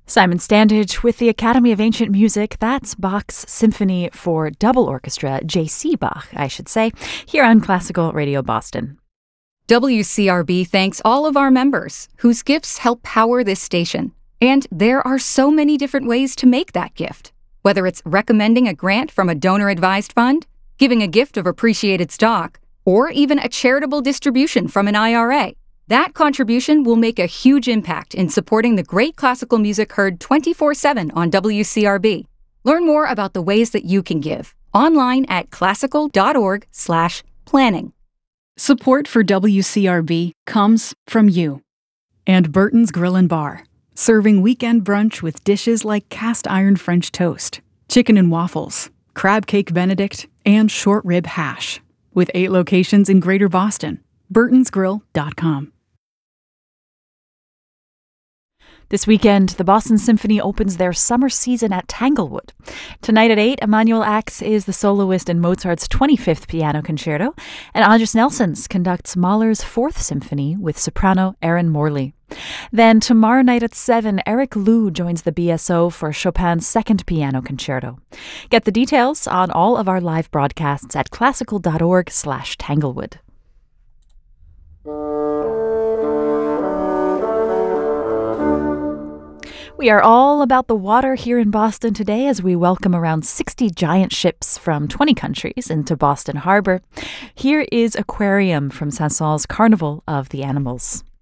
Simon Standage with the Academy of Ancient Music. That's Bach's Symphony for Double Orchestra, J.C. Bach, I should say, here on Classical Radio Boston. WCRB thanks all of our members whose gifts help power this station. And there are so many different ways to make that gift. Whether it's recommending a grant from a donor-advised fund, giving a gift of appreciated stock, or even a charitable distribution from an IRA. That contribution will make a huge impact in supporting the great classical music heard 24/7 on WCRB. Learn more about the ways that you can give online at classical.org/planning. Support for WCRB comes from you. And Burton's Grill and Bar, serving weekend brunch with dishes like cast iron French toast, chicken and waffles, crab cake Benedict, and short rib hash. With 8 locations in Greater Boston. burtonsgrill.com. This weekend, the Boston Symphony opens their summer season at Tanglewood. Tonight at 8, Emanuel Ax is the soloist in Mozart's 25th Piano Concerto, and Andris Nelsons conducts Mahler's 4th Symphony with soprano Erin Morley. Then tomorrow night at 7, Eric Liu joins the BSO for Chopin's 2nd Piano Concerto. Get the details on all of our live broadcasts at classical.org/Tanglewood. We are all about the water here in Boston today as we welcome around 60 giant ships from 20 countries into Boston Harbor. Here is Aquarium from Saint-Saëns' Carnival of the Animals.